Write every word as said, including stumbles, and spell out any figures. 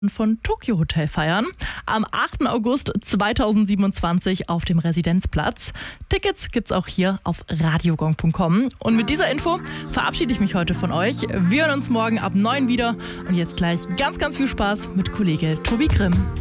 von Tokyo Hotel feiern. Am achten August zweitausendsiebenundzwanzig auf dem Residenzplatz. Tickets gibt's auch hier auf radiogong punkt com. Und mit dieser Info verabschiede ich mich heute von euch. Wir hören uns morgen ab neun wieder. Und jetzt gleich ganz, ganz viel Spaß mit Kollege Tobi Grimm.